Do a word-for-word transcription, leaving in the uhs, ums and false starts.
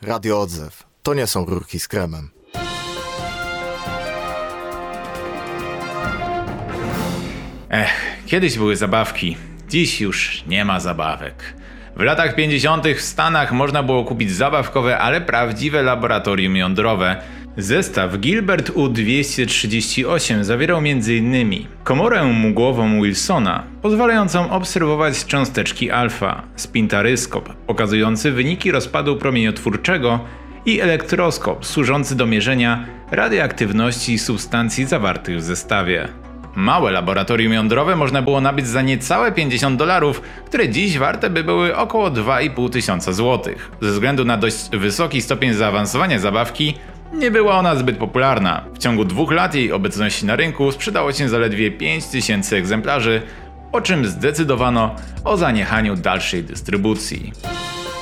Radio Odzew. To nie są rurki z kremem. Ech, kiedyś były zabawki, dziś już nie ma zabawek. W latach pięćdziesiątych w Stanach można było kupić zabawkowe, ale prawdziwe laboratorium jądrowe. Zestaw Gilbert U dwieście trzydzieści osiem zawierał między innymi komorę mgłową Wilsona, pozwalającą obserwować cząsteczki alfa, spintaryskop pokazujący wyniki rozpadu promieniotwórczego i elektroskop służący do mierzenia radioaktywności substancji zawartych w zestawie. Małe laboratorium jądrowe można było nabyć za niecałe pięćdziesiąt dolarów, które dziś warte by były około dwa i pół tysiąca złotych. Ze względu na dość wysoki stopień zaawansowania zabawki, nie była ona zbyt popularna. W ciągu dwóch lat jej obecności na rynku sprzedało się zaledwie pięć tysięcy egzemplarzy, po czym zdecydowano o zaniechaniu dalszej dystrybucji.